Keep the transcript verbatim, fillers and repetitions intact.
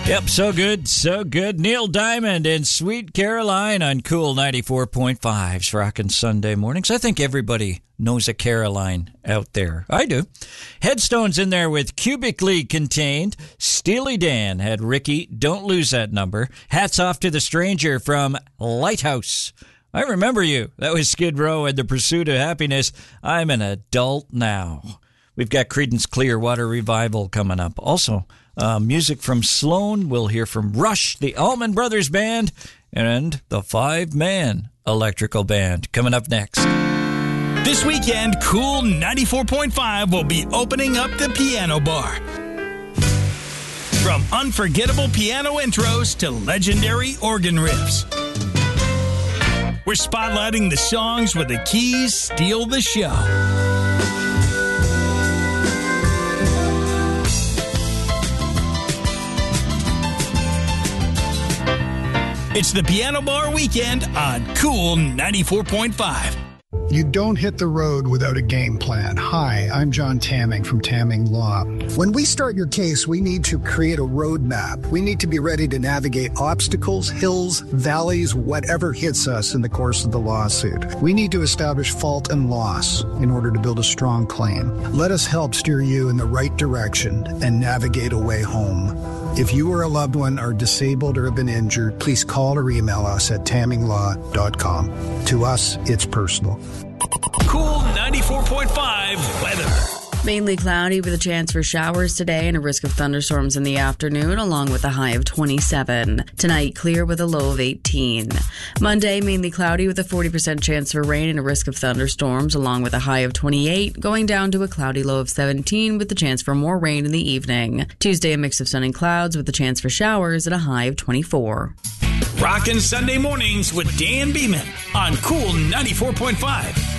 Yep, so good, so good. Neil Diamond and Sweet Caroline on Cool ninety-four point five's Rockin' Sunday Mornings. I think everybody knows a Caroline out there. I do. Headstone's in there with Cubically Contained. Steely Dan had Ricky, Don't Lose That Number. Hats Off to the Stranger from Lighthouse. I Remember You. That was Skid Row and The Pursuit of Happiness. I'm an Adult Now. We've got Creedence Clearwater Revival coming up. Also, uh, music from Sloan. We'll hear from Rush, the Allman Brothers Band, and the Five-Man Electrical Band coming up next. This weekend, Cool ninety-four point five will be opening up the Piano Bar. From unforgettable piano intros to legendary organ riffs, we're spotlighting the songs where the keys steal the show. It's the Piano Bar weekend on Cool ninety-four point five. You don't hit the road without a game plan. Hi, I'm John Tamming from Tamming Law. When we start your case, we need to create a roadmap. We need to be ready to navigate obstacles, hills, valleys, whatever hits us in the course of the lawsuit. We need to establish fault and loss in order to build a strong claim. Let us help steer you in the right direction and navigate a way home. If you or a loved one are disabled or have been injured, please call or email us at tamming law dot com. To us, it's personal. Cool ninety-four point five weather. Mainly cloudy with a chance for showers today and a risk of thunderstorms in the afternoon, along with a high of twenty-seven. Tonight, clear with a low of eighteen. Monday, mainly cloudy with a forty percent chance for rain and a risk of thunderstorms, along with a high of twenty-eight, going down to a cloudy low of seventeen with the chance for more rain in the evening. Tuesday, a mix of sun and clouds with a chance for showers at a high of twenty-four. Rockin' Sunday Mornings with Dan Beeman on Cool ninety-four point five.